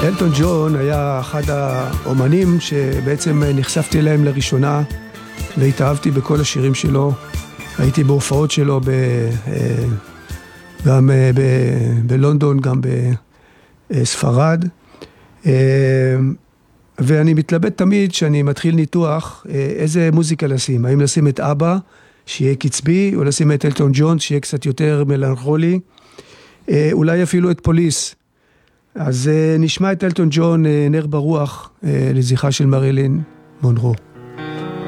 אלטון ג'ון היה אחד האומנים שבעצם נחשפתי אליהם לראשונה והתאהבתי בכל השירים שלו. הייתי בהופעות שלו גם בלונדון, גם בספרד. ואני מתלבט תמיד שאני מתחיל ניתוח איזה מוזיקה לשים. האם לשים את אבא שיהיה קצבי, או לשים את אלטון ג'ון שיהיה קצת יותר מלנכולי, אולי אפילו את פוליס. אז נשמע את אלטון ג'ון, נר ברוח, לזכרה של מרילין מונרו.